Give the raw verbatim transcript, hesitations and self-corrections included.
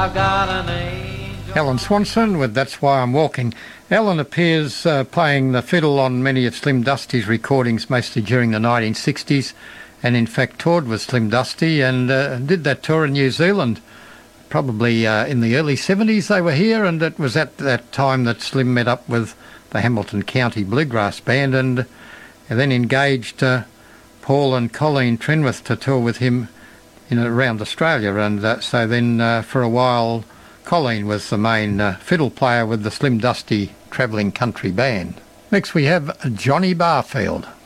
I've got an angel. Alan Swanson with That's Why I'm Walking. Alan appears uh, playing the fiddle on many of Slim Dusty's recordings, mostly during the nineteen sixties, and in fact toured with Slim Dusty and uh, did that tour in New Zealand. Probably uh, in the early seventies they were here, and it was at that time that Slim met up with the Hamilton County Bluegrass Band and, and then engaged uh, Paul and Colleen Trenwith to tour with him in around Australia. And uh, so then uh, for a while Colleen was the main uh, fiddle player with the Slim Dusty Travelling Country Band. Next we have Johnny Barfield.